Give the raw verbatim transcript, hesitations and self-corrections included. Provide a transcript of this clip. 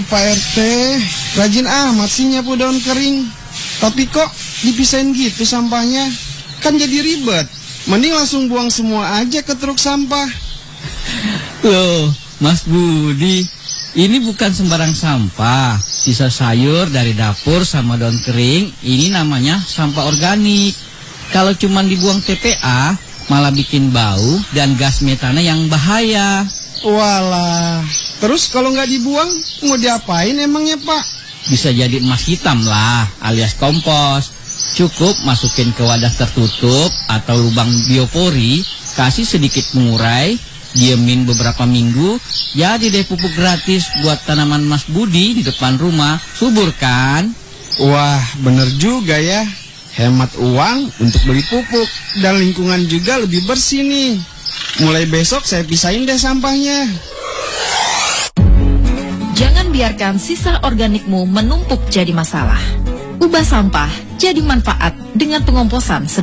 Aduh Pak R T, rajin amat sih nyapu daun kering. Tapi kok dipisahin gitu sampahnya? Kan jadi ribet. Mending langsung buang semua aja ke truk sampah. Loh, Mas Budi, ini bukan sembarang sampah. Sisa sayur dari dapur sama daun kering, ini namanya sampah organik. Kalau cuma dibuang T P A, malah bikin bau dan gas metana yang bahaya. Walah, terus kalau nggak dibuang, mau diapain emangnya Pak? Bisa jadi emas hitam lah, alias kompos. Cukup masukin ke wadah tertutup atau lubang biopori, kasih sedikit pengurai, diemin beberapa minggu, jadi deh pupuk gratis buat tanaman Mas Budi di depan rumah. Subur kan? Wah, bener juga ya. Hemat uang untuk beli pupuk, dan lingkungan juga lebih bersih nih. Mulai besok saya pisahin deh sampahnya. Jangan biarkan sisa organikmu menumpuk jadi masalah. Ubah sampah jadi manfaat dengan pengomposan